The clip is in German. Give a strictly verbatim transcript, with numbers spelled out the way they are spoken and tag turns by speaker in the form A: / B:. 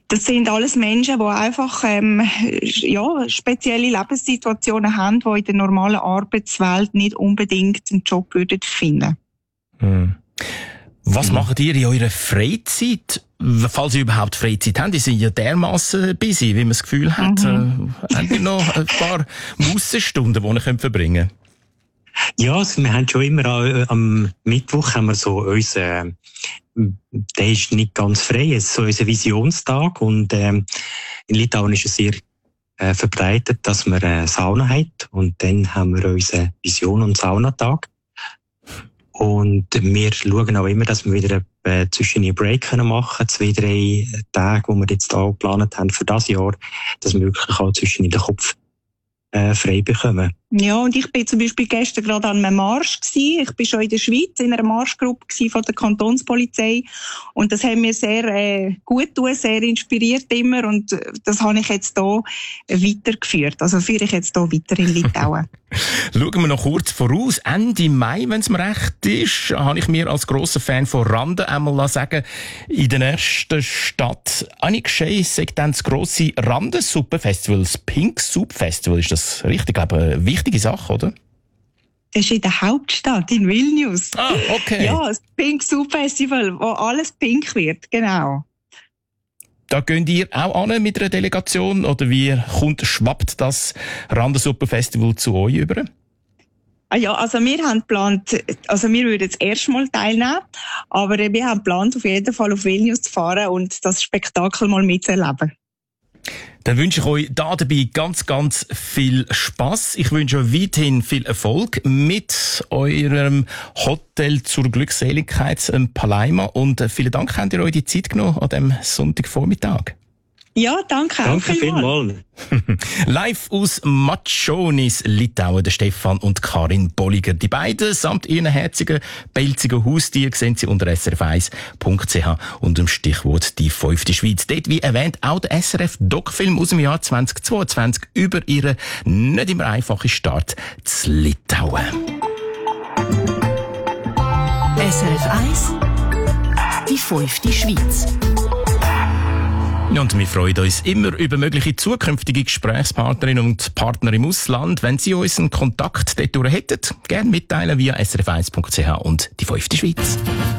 A: Das sind alles Menschen, die einfach ähm, ja, spezielle Lebenssituationen haben, die in der normalen Arbeitswelt nicht unbedingt einen Job würden finden.
B: Hm. Was mhm. macht ihr in eurer Freizeit? Falls ihr überhaupt Freizeit habt, die sind ja dermassen busy, wie man das Gefühl hat. Mhm. Äh, habt ihr noch ein paar Mußenstunden, die ihr könnt verbringen könnt?
C: Ja, also wir haben schon immer äh, am Mittwoch haben wir so unseren, äh, der ist nicht ganz frei, es ist so unser Visionstag und ähm, in Litauen ist es sehr äh, verbreitet, dass man eine Sauna hat und dann haben wir unseren Vision- und Saunatag und wir schauen auch immer, dass wir wieder äh, zwischen einen Break machen können, zwei, drei Tage, die wir jetzt auch geplant haben für das Jahr, dass wir wirklich auch zwischen den Kopf äh, frei bekommen.
A: Ja, und ich bin zum Beispiel gestern gerade an einem Marsch gewesen. Ich bin schon in der Schweiz in einer Marschgruppe gewesen von der Kantonspolizei. Und das hat mir sehr äh, gut getan, sehr inspiriert immer. Und das habe ich jetzt hier weitergeführt. Also führe ich jetzt hier weiter in Litauen.
B: Schauen wir noch kurz voraus. Ende Mai, wenn es mir recht ist, habe ich mir als grosser Fan von Rande einmal sagen, in der ersten Stadt Annikschei sagt dann das grosse Rande-Suppe-Festival, das Pink Soup Festival. Ist das richtig? Ich glaube, eine wichtige Sache, oder?
A: Das ist in der Hauptstadt, in Vilnius.
B: Ah, okay.
A: Ja, das Pink Soup Festival, wo alles pink wird, genau.
B: Da geht ihr auch an mit einer Delegation oder wie kommt, schwappt das Rande-Suppe-Festival zu euch über?
A: Ah ja, also wir haben geplant, also wir würden jetzt erst mal teilnehmen, aber wir haben geplant, auf jeden Fall auf Vilnius zu fahren und das Spektakel mal mitzuerleben.
B: Dann wünsche ich euch da dabei ganz, ganz viel Spass. Ich wünsche euch weiterhin viel Erfolg mit eurem Hotel zur Glückseligkeit Palaima und vielen Dank, habt ihr euch die Zeit genommen an diesem Sonntagvormittag.
A: Ja, danke.
C: Danke vielmals.
B: Live aus Matschonis, Litauen, der Stefan und Karin Bolliger. Die beiden samt ihren herzigen, pelzigen Haustieren sehen Sie unter s r f eins punkt c h unter dem Stichwort «Die fünfte Schweiz». Dort, wie erwähnt, auch der S R F-Doc-Film aus dem Jahr zweitausendzweiundzwanzig über ihren nicht immer einfachen Start zu Litauen.
D: S R F eins «Die fünfte Schweiz».
B: Und wir freuen uns immer über mögliche zukünftige Gesprächspartnerinnen und Partner im Ausland. Wenn Sie uns einen Kontakt dort hätten, gerne mitteilen via s r f eins punkt c h und die fünfte Schweiz.